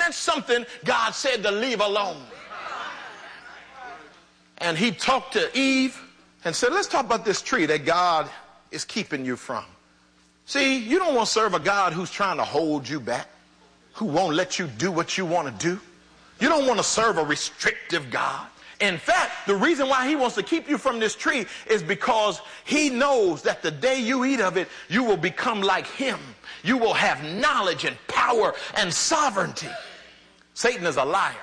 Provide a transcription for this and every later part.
that's something God said to leave alone. And he talked to Eve and said, let's talk about this tree that God is keeping you from. See, you don't want to serve a God who's trying to hold you back, who won't let you do what you want to do. You don't want to serve a restrictive God. In fact, the reason why he wants to keep you from this tree is because he knows that the day you eat of it, you will become like him. You will have knowledge and power and sovereignty. Satan is a liar.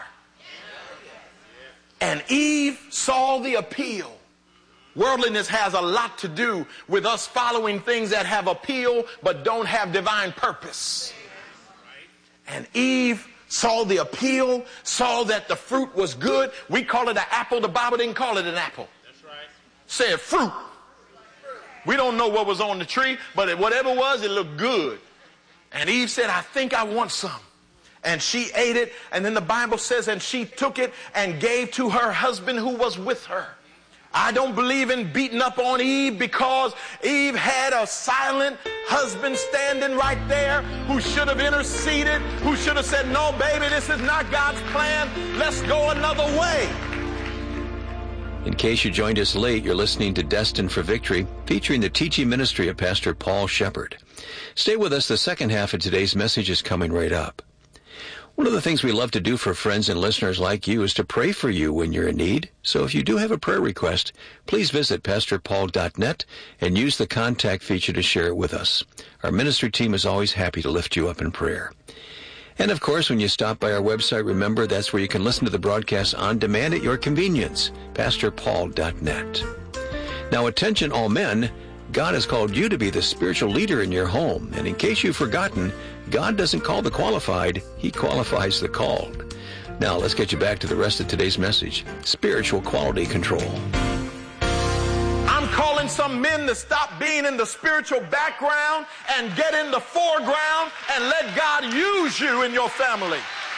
And Eve saw the appeal. Worldliness has a lot to do with us following things that have appeal but don't have divine purpose. And Eve saw the appeal, saw that the fruit was good. We call it an apple. The Bible didn't call it an apple. That's right. Said fruit. We don't know what was on the tree, but whatever it was, it looked good. And Eve said, I think I want some. And she ate it, and then the Bible says, and she took it and gave to her husband who was with her. I don't believe in beating up on Eve, because Eve had a silent husband standing right there who should have interceded, who should have said, no, baby, this is not God's plan. Let's go another way. In case you joined us late, you're listening to Destined for Victory, featuring the teaching ministry of Pastor Paul Shepherd. Stay with us. The second half of today's message is coming right up. One of the things we love to do for friends and listeners like you is to pray for you when you're in need. So if you do have a prayer request, please visit pastorpaul.net and use the contact feature to share it with us. Our ministry team is always happy to lift you up in prayer. And of course, when you stop by our website, remember that's where you can listen to the broadcast on demand at your convenience, pastorpaul.net. Now, attention all men, God has called you to be the spiritual leader in your home. And in case you've forgotten, God doesn't call the qualified, he qualifies the called. Now, let's get you back to the rest of today's message, spiritual quality control. I'm calling some men to stop being in the spiritual background and get in the foreground and let God use you in your family.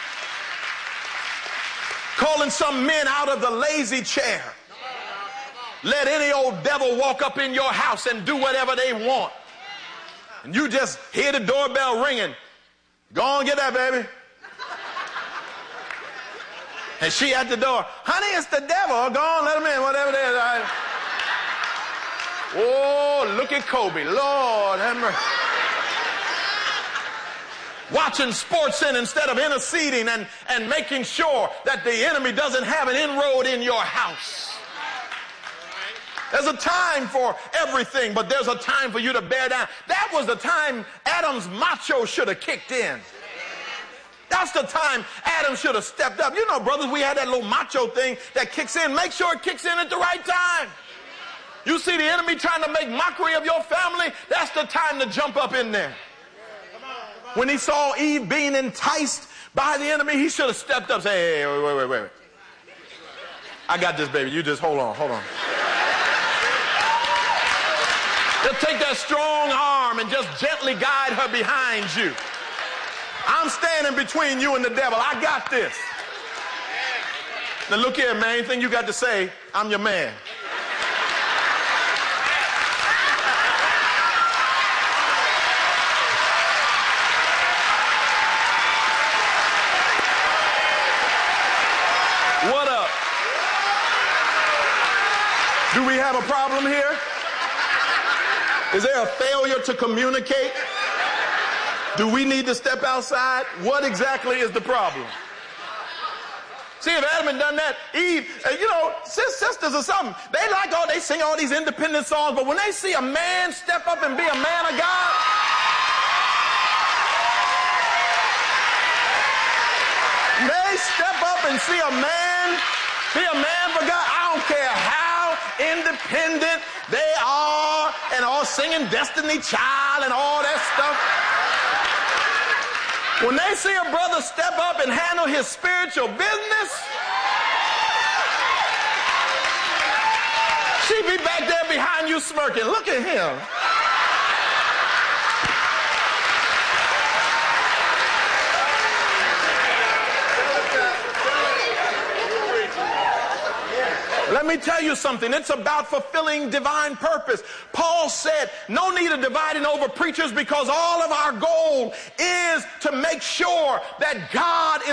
Calling some men out of the lazy chair. Let any old devil walk up in your house and do whatever they want. And you just hear the doorbell ringing. Go on, get that, baby. And she at the door. Honey, it's the devil. Go on, let him in, whatever it is. Oh, look at Kobe. Lord have mercy. Watching sports instead of interceding and making sure that the enemy doesn't have an inroad in your house. There's a time for everything, but there's a time for you to bear down. That was the time Adam's macho should have kicked in. That's the time Adam should have stepped up. You know, brothers, we had that little macho thing that kicks in. Make sure it kicks in at the right time. You see the enemy trying to make mockery of your family, that's the time to jump up in there. When he saw Eve being enticed by the enemy, he should have stepped up and said, hey, wait. I got this, baby. You just hold on. Just take that strong arm and just gently guide her behind you. I'm standing between you and the devil. I got this. Now look here, man. Anything you got to say, I'm your man. What up? Do we have a problem here? Is there a failure to communicate? Do we need to step outside? What exactly is the problem? See, if Adam had done that, Eve, you know, sisters or something, they sing all these independent songs, but when they see a man step up and be a man of God, they step up and see a man, be a man for God. I don't care how independent they are, and all singing Destiny Child and all that stuff. When they see a brother step up and handle his spiritual business, she be back there behind you smirking. Look at him. Let me tell you something. It's about fulfilling divine purpose. Paul said, no need of dividing over preachers, because all of our goal is to make sure that God is